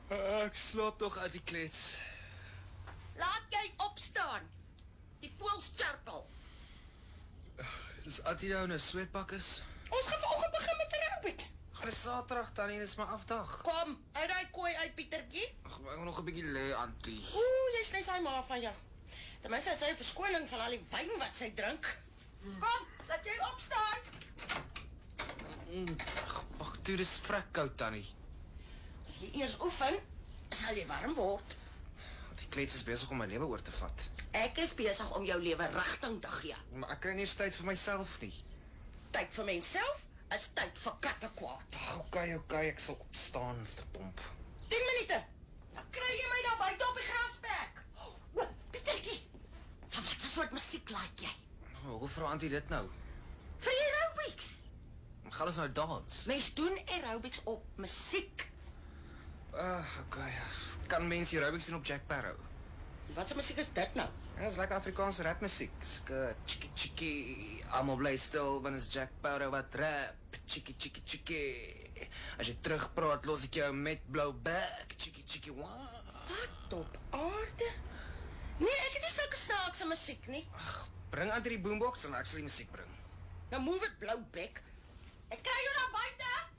Ek slaap nog uit die klets. Laat jy opstaan. Die voëls chirpel. Dis Auntie nou in 'n sweetpak is. Ons gaan vanoggend begin met aerobics. Dis Saterdag, Tannie, dis my afdag. Kom, uit die kooi uit, Pietertjie. Ag, ek wil nog 'n bietjie lê, Auntie. Jy sny sy ma van jou. Ten minste het sy 'n verskoning van al die wyn wat sy drink. Kom, laat jy opstaan. Ag, toe dis vrek koud, Tannie. As jy eers oefen, sal jy warm word. Die klets is besig om my lewe oor te vat. Ek is besig om jou lewe rigting te gee. Maar ek kry nie eens tyd vir myself nie. Tyd vir menself is tyd vir kattekwaad. Okay, ek sal opstaan, verdomp. 10 minute. Dan kry jy my daar buite op die grasperk. O, Pietertjie. Van wat 'n soort musiek like jy? Hoe vra Auntie dit nou? Vir aerobics. Gaan ons nou dans? Mens doen aerobics op musiek. Okay. Kan mense aerobics doen op Jack Sparrow? Wat 'n musiek is dit nou? Ja, dis like Afrikaanse rapmusiek. Chiki chiki, almal bly stil want is Jack Sparrow wat rap. Chiki chiki chiki. As jy terugpraat, los ek jou met blou bek. Chiki chiki wa. Wat op aarde? Nee, ek het nie sulke snaakse musiek nie. Bring Auntie die boombox en ek sal die musiek bring. Nou move it, blou bek. Ek kry jou daar buite.